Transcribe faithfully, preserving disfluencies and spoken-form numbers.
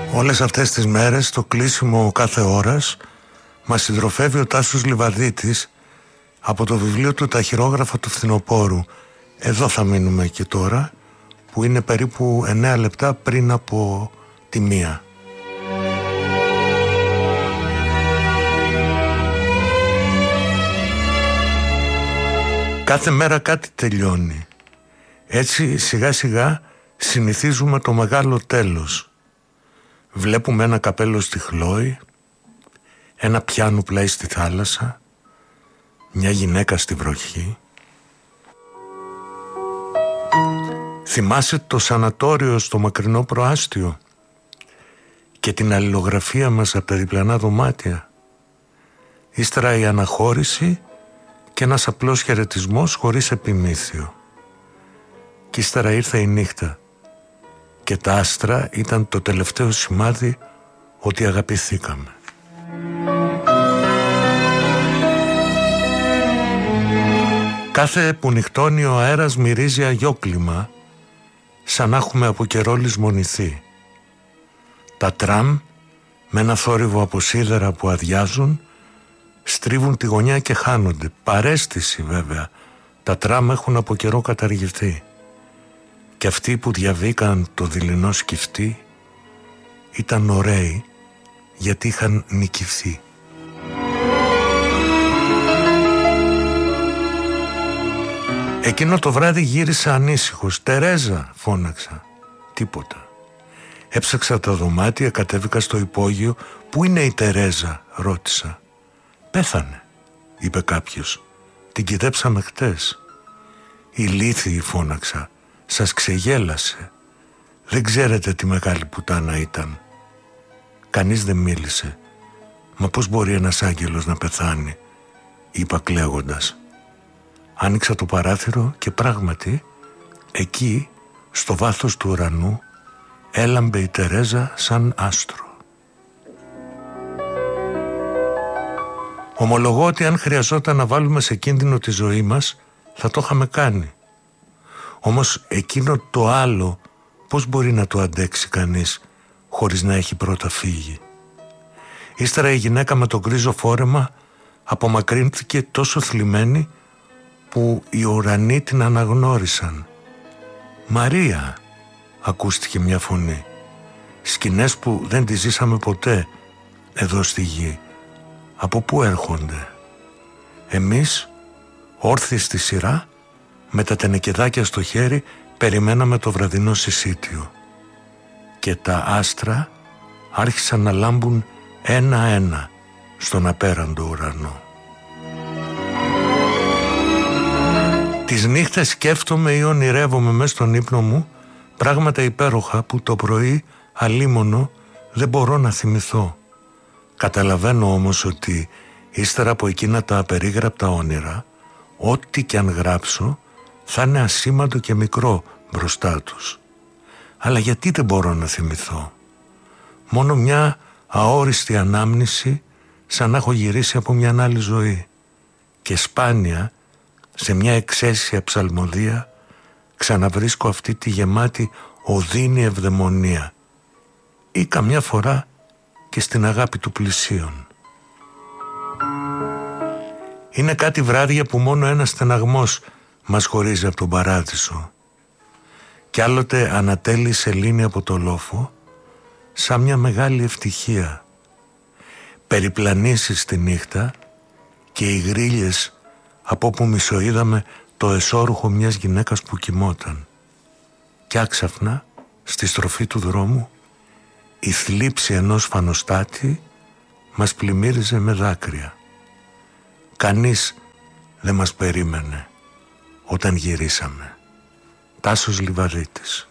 Όλες αυτές τις μέρες, στο κλείσιμο κάθε ώρας, μας συντροφεύει ο Τάσος Λιβαδίτης από το βιβλίο του «Τα χειρόγραφα του φθινοπόρου». Εδώ θα μείνουμε και τώρα, που είναι περίπου εννέα λεπτά πριν από τη μία. Κάθε μέρα κάτι τελειώνει. Έτσι σιγά σιγά συνηθίζουμε το μεγάλο τέλος. Βλέπουμε ένα καπέλο στη Χλόη, ένα πιάνο πλάι στη θάλασσα, μια γυναίκα στη βροχή. Θυμάσαι το σανατόριο στο μακρινό προάστιο και την αλληλογραφία μας από τα διπλανά δωμάτια. Ύστερα η αναχώρηση και ένας απλός χαιρετισμός χωρίς επιμήθειο. Κι ύστερα ήρθε η νύχτα και τα άστρα ήταν το τελευταίο σημάδι ότι αγαπηθήκαμε. Κάθε που νυχτώνει ο αέρας μυρίζει αγιόκλιμα, σαν να έχουμε από καιρό λησμονηθεί. Τα τραμ με ένα θόρυβο από σίδερα που αδειάζουν στρίβουν τη γωνιά και χάνονται. Παρέστηση βέβαια, τα τραμ έχουν από καιρό καταργηθεί. Και αυτοί που διαβήκαν το δειλινό σκυφτί ήταν ωραίοι γιατί είχαν νικηθεί. Εκείνο το βράδυ γύρισα ανήσυχος. «Τερέζα», φώναξα. Τίποτα. Έψαξα τα δωμάτια, κατέβηκα στο υπόγειο. «Πού είναι η Τερέζα?» ρώτησα. «Πέθανε», είπε κάποιος. «Την κοιτέψαμε χτες». «Ηλίθιοι», φώναξα. «Σας ξεγέλασε. Δεν ξέρετε τι μεγάλη πουτάνα ήταν». Κανείς δεν μίλησε. «Μα πώς μπορεί ένας άγγελος να πεθάνει?» είπα κλαίγοντας. Άνοιξα το παράθυρο και πράγματι εκεί, στο βάθος του ουρανού, έλαμπε η Τερέζα σαν άστρο. Ομολογώ ότι αν χρειαζόταν να βάλουμε σε κίνδυνο τη ζωή μας, θα το είχαμε κάνει. Όμως εκείνο το άλλο πώς μπορεί να το αντέξει κανείς χωρίς να έχει πρώτα φύγει? Ύστερα η γυναίκα με το γκρίζο φόρεμα απομακρύνθηκε τόσο θλιμμένη που οι ουρανοί την αναγνώρισαν. «Μαρία», ακούστηκε μια φωνή. Σκηνές που δεν τις ζήσαμε ποτέ εδώ στη γη. Από πού έρχονται? Εμείς, όρθιοι στη σειρά, με τα τενεκεδάκια στο χέρι, περιμέναμε το βραδινό συσίτιο. Και τα άστρα άρχισαν να λάμπουν ένα-ένα στον απέραντο ουρανό. Τις νύχτες σκέφτομαι ή ονειρεύομαι μες στον ύπνο μου πράγματα υπέροχα που το πρωί αλίμονο δεν μπορώ να θυμηθώ. Καταλαβαίνω όμως ότι ύστερα από εκείνα τα απερίγραπτα όνειρα, ό,τι κι αν γράψω θα είναι ασήμαντο και μικρό μπροστά τους. Αλλά γιατί δεν μπορώ να θυμηθώ? Μόνο μια αόριστη ανάμνηση, σαν να έχω γυρίσει από μια άλλη ζωή. Και σπάνια, σε μια εξαίσια ψαλμοδία, ξαναβρίσκω αυτή τη γεμάτη οδύνη ευδαιμονία. Ή καμιά φορά και στην αγάπη του πλησίον. Είναι κάτι βράδια που μόνο ένας στεναγμός μας χωρίζει από τον παράδεισο. Κι άλλοτε ανατέλει σελήνη από το λόφο, σαν μια μεγάλη ευτυχία. Περιπλανήσεις τη νύχτα και οι γρίλες από όπου μισοείδαμε το εσώρουχο μιας γυναίκας που κοιμόταν. Κι άξαφνα, στη στροφή του δρόμου, η θλίψη ενός φανοστάτη μας πλημμύριζε με δάκρυα. Κανείς δεν μας περίμενε όταν γυρίσαμε. Τάσος Λιβαδίτης.